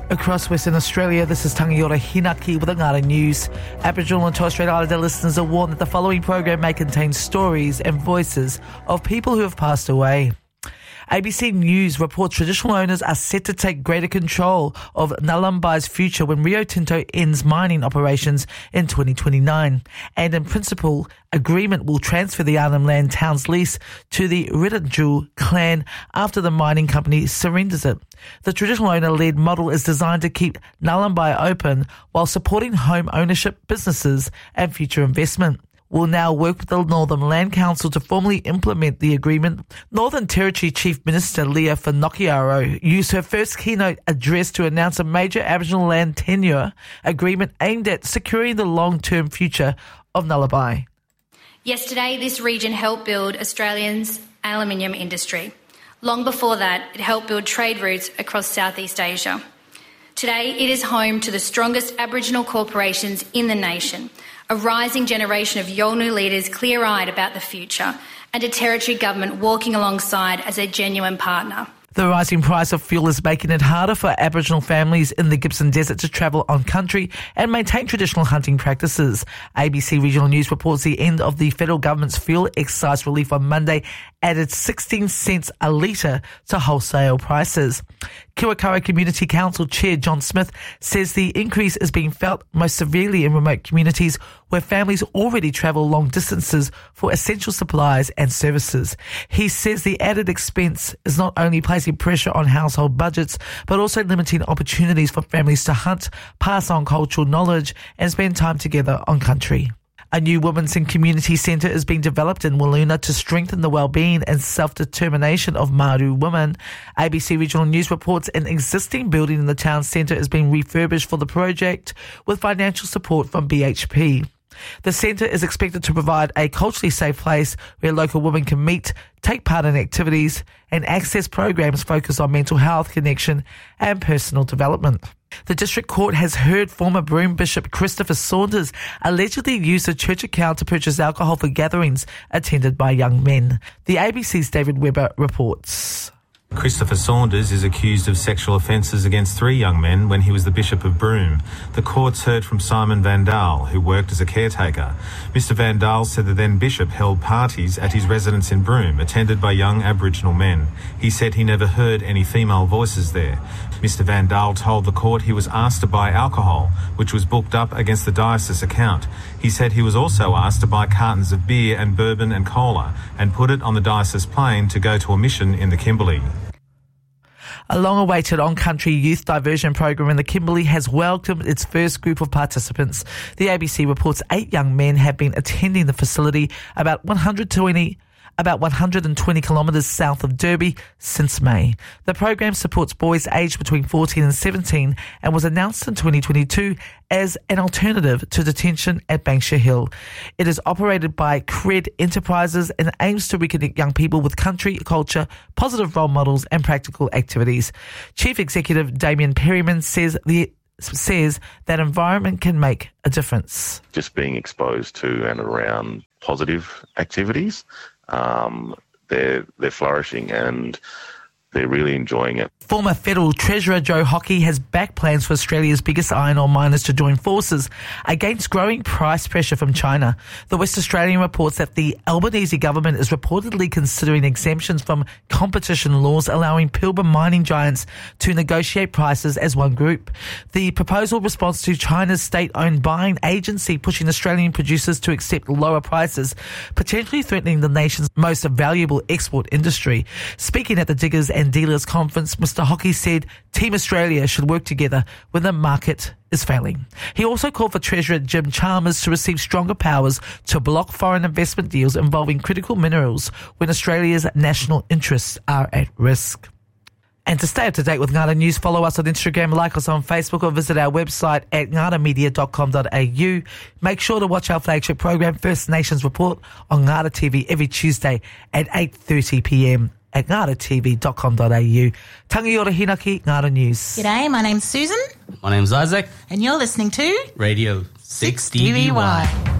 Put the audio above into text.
Across Western Australia, this is Tangiora Hinaki with Ngāra News. Aboriginal and Torres Strait Islander listeners are warned that the following program may contain stories and voices of people who have passed away. ABC News reports traditional owners are set to take greater control of Ngālumbai's future when Rio Tinto ends mining operations in 2029. And in principle, agreement will transfer the Arnhem Land town's lease to the Ridinju clan after the mining company surrenders it. The traditional owner-led model is designed to keep Ngālumbai open while supporting home ownership, businesses and future investment. Will now work with the Northern Land Council to formally implement the agreement. Northern Territory Chief Minister Leah Finocchiaro used her first keynote address to announce a major Aboriginal land tenure agreement aimed at securing the long-term future of Ngālumbay. Yesterday, this region helped build Australia's aluminium industry. Long before that, it helped build trade routes across Southeast Asia. Today, it is home to the strongest Aboriginal corporations in the nation, a rising generation of Yolngu leaders clear-eyed about the future, and a Territory government walking alongside as a genuine partner. The rising price of fuel is making it harder for Aboriginal families in the Gibson Desert to travel on country and maintain traditional hunting practices. ABC Regional News reports the end of the federal government's fuel excise relief on Monday added 16 cents a litre to wholesale prices. Kiwakara Community Council Chair John Smith says the increase is being felt most severely in remote communities where families already travel long distances for essential supplies and services. He says the added expense is not only placing pressure on household budgets, but also limiting opportunities for families to hunt, pass on cultural knowledge and spend time together on country. A new women's and community centre is being developed in Wiluna to strengthen the well-being and self-determination of Maru women. ABC Regional News reports an existing building in the town centre is being refurbished for the project with financial support from BHP. The centre is expected to provide a culturally safe place where local women can meet, take part in activities and access programs focused on mental health, connection and personal development. The District Court has heard former Broome Bishop Christopher Saunders allegedly used a church account to purchase alcohol for gatherings attended by young men. The ABC's David Webber reports. Christopher Saunders is accused of sexual offences against 3 young men when he was the Bishop of Broome. The courts heard from Simon Van Daal, who worked as a caretaker. Mr Van Daal said the then Bishop held parties at his residence in Broome, attended by young Aboriginal men. He said he never heard any female voices there. Mr Van Daal told the court he was asked to buy alcohol, which was booked up against the diocese account. He said he was also asked to buy cartons of beer and bourbon and cola and put it on the diocese plane to go to a mission in the Kimberley. A long-awaited on-country youth diversion program in the Kimberley has welcomed its first group of participants. The ABC reports 8 young men have been attending the facility about 120 kilometres south of Derby since May. The program supports boys aged between 14 and 17 and was announced in 2022 as an alternative to detention at Banksia Hill. It is operated by Cred Enterprises and aims to reconnect young people with country, culture, positive role models and practical activities. Chief Executive Damien Perryman says that environment can make a difference. Just being exposed to and around positive activities, they're flourishing and they're really enjoying it. Former Federal Treasurer Joe Hockey has backed plans for Australia's biggest iron ore miners to join forces against growing price pressure from China. The West Australian reports that the Albanese government is reportedly considering exemptions from competition laws allowing Pilbara mining giants to negotiate prices as one group. The proposal responds to China's state-owned buying agency pushing Australian producers to accept lower prices, potentially threatening the nation's most valuable export industry. Speaking at the Diggers and Dealers Conference, Mr Hockey said Team Australia should work together when the market is failing. He also called for Treasurer Jim Chalmers to receive stronger powers to block foreign investment deals involving critical minerals when Australia's national interests are at risk. And to stay up to date with Ngāra News, follow us on Instagram, like us on Facebook or visit our website at ngaramedia.com.au. Make sure to watch our flagship program, First Nations Report, on Ngāra TV every Tuesday at 8:30pm. at ngaratv.com.au. Tangiora Hinaki, Ngāra News. G'day, my name's Susan. My name's Isaac. And you're listening to Radio 6DVY.